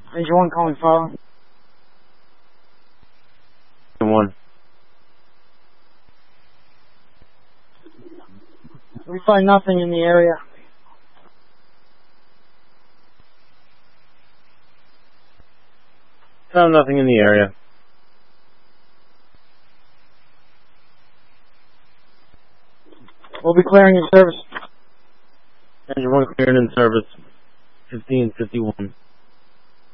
Ranger 1 calling fire. 1. We find nothing in the area. Found nothing in the area. We'll be clearing in service. Ranger 1 cleared in service. 1551.